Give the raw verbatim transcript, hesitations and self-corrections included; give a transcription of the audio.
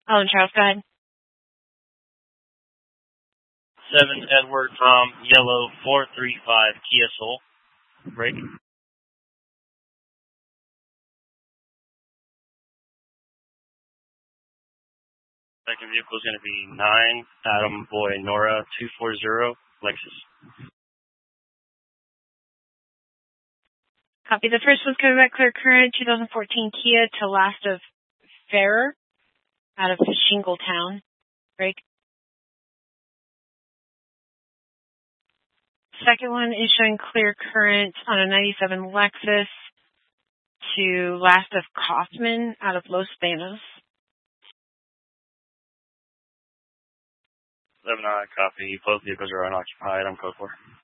Alan Charles, go ahead. seven Edward Tom Yellow four three five Kia Soul. Break. Second vehicle is going to be nine Adam Boy Nora two four zero Lexus. Copy. The first one's coming back clear current twenty fourteen Kia to last of Ferrer out of Shingletown. Break. Second one is showing clear current on a ninety-seven Lexus to last of Kaufman out of Los Banos. eleven nine, copy. Both vehicles are unoccupied. I'm code four.